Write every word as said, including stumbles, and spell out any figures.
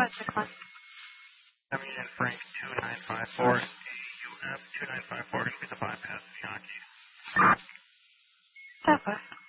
ahead, six one. Coming in Frank two nine five four, A U F two nine five four, going to be the bypass Yankee. Southwest.